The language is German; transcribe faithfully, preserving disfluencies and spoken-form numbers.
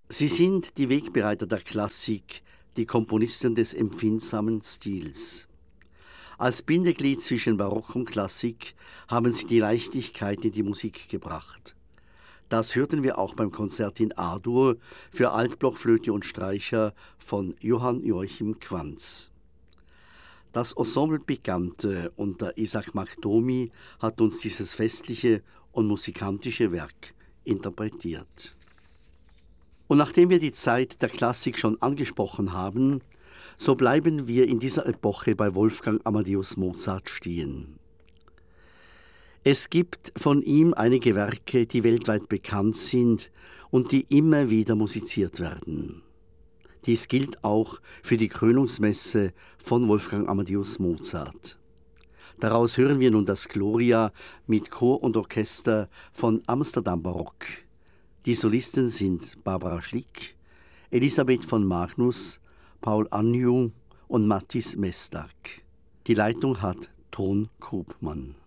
Sie sind die Wegbereiter der Klassik, die Komponisten des empfindsamen Stils. Als Bindeglied zwischen Barock und Klassik haben sie die Leichtigkeit in die Musik gebracht. Das hörten wir auch beim Konzert in A-Dur für Altblockflöte und Streicher von Johann Joachim Quanz. Das Ensemble Picante unter Isaac Maktomi hat uns dieses festliche und musikantische Werk interpretiert. Und nachdem wir die Zeit der Klassik schon angesprochen haben, so bleiben wir in dieser Epoche bei Wolfgang Amadeus Mozart stehen. Es gibt von ihm einige Werke, die weltweit bekannt sind und die immer wieder musiziert werden. Dies gilt auch für die Krönungsmesse von Wolfgang Amadeus Mozart. Daraus hören wir nun das Gloria mit Chor und Orchester von Amsterdam Barock. Die Solisten sind Barbara Schlick, Elisabeth von Magnus, Paul Anjou und Matthis Mesdag. Die Leitung hat Ton Koopmann.